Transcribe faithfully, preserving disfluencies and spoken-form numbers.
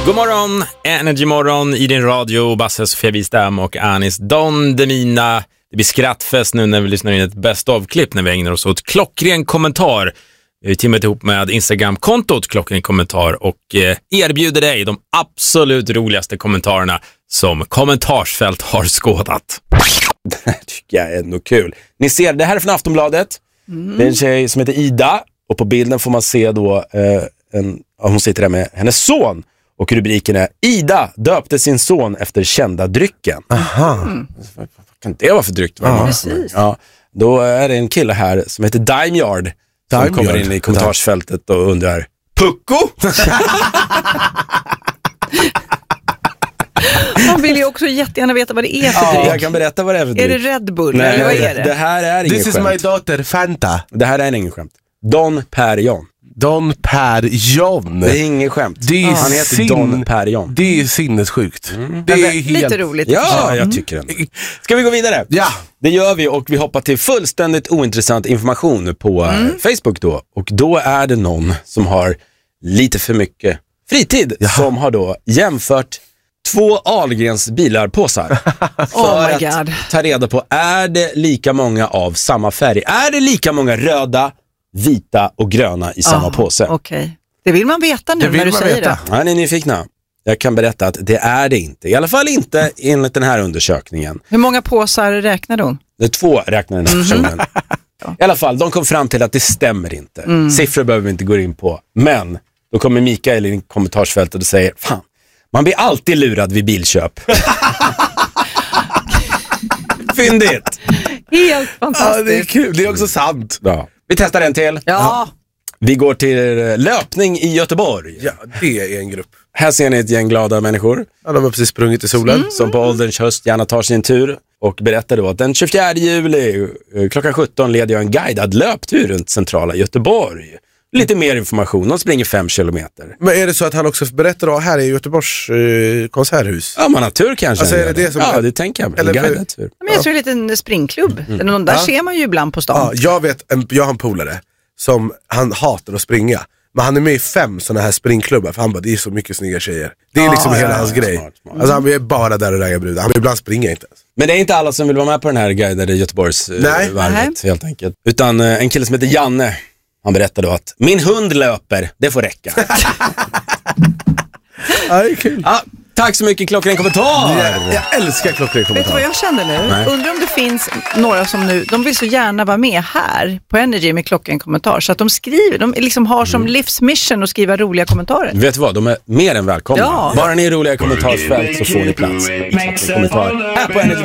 God morgon, Energy morgon i din radio. Basse, Sofia Wistam och Anis Don Demina. Det blir skrattfest nu när vi lyssnar in ett best of-klipp när vi ägnar oss åt klockren kommentar. Vi har timmat ihop med Instagram-kontot klockren kommentar och eh, erbjuder dig de absolut roligaste kommentarerna som kommentarsfält har skådat. Det här tycker jag är ändå kul. Ni ser, det här är från Aftonbladet. Mm. Det är en tjej som heter Ida och på bilden får man se då eh, en, hon sitter där med hennes son. Och rubriken är Ida döpte sin son efter kända drycken. Aha. Mm. Vad kan det vara för dryck? Ja, precis. Ja, då är det en kille här som heter Dimeyard som Dimeyard. kommer in i kommentarsfältet och undrar Pucko? Man vill ju också jättegärna veta vad det är för dryck. Ja, jag kan berätta vad det är för dryck. Är det Red Bull? Nej, eller vad det, är det? Det här är ingen This skämt. is my daughter, Fanta. Det här är ingen skämt. Don Perignon. Don Perignon. Det är ingen skämt. Det är Han heter sin... Don Perignon. Det är sinnessjukt. Mm. Det är helt... Lite roligt. Ja, jag tycker det. Ska vi gå vidare? Ja. Det gör vi och vi hoppar till fullständigt ointressant information på mm. Facebook då. Och då är det någon som har lite för mycket fritid ja. som har då jämfört två Ahlgrens bilarpåsar för oh my God. att ta reda på, är det lika många av samma färg? Är det lika många röda, vita och gröna i samma oh, påse? Okej. Okay. Det vill man veta nu när du säger veta. det. Ja, ni är nyfikna. Jag kan berätta att det är det inte. I alla fall inte enligt den här undersökningen. Hur många påsar räknar hon? Det är två räknar den här personen. ja. I alla fall, de kom fram till att det stämmer inte. Mm. Siffror behöver vi inte gå in på. Men då kommer Mikael i kommentarsfältet och säger, fan, man blir alltid lurad vid bilköp. Fyndigt. Helt fantastiskt. Ja, det är kul. Det är också sant. Ja. Vi testar en till. Ja. Vi går till löpning i Göteborg. Ja, det är en grupp. Här ser ni ett gäng glada människor. Ja, de har precis sprungit i solen. Mm. Som på ålderns höst gärna tar sin tur. Och berättar då att den tjugofjärde juli klockan sjutton leder jag en guidad löptur runt centrala Göteborg. Lite mer information, de springer fem kilometer. Men är det så att han också berättar då, här är Göteborgs eh, konserthus? Ja, man har tur kanske. Alltså, är det det som ja, är... det tänker jag. Eller för... Men jag tror det är en liten springklubb. Mm. Någon där ja. ser man ju ibland på stan. Ja, jag vet, en, jag har en polare som han hatar att springa. Men han är med i fem sådana här springklubbar. För han bara, det är så mycket snygga tjejer. Det är liksom ah, hela ja, hans ja, grej smart, smart. Alltså han är bara där och raggar brudar. Han vill ibland springa inte ens. Men det är inte alla som vill vara med på den här guidade Göteborgs Nej. Uh, varvet, helt enkelt. Utan uh, en kille som heter Janne. Han berättar då att min hund löper, det får räcka. Ja, det är kul. Ja, tack så mycket, klockren kommentar. Jag, jag älskar klockren kommentar. Vet du vad jag kände nu? Nej. Undrar om det finns några som nu, de vill så gärna vara med här på Energy med klockren kommentar. Så att de skriver, de liksom har som mm. livsmission att skriva roliga kommentarer. Vet du vad, de är mer än välkomna. Ja. Bara ni är roliga kommentarsfält så får ni plats. Kommentar här på Energy.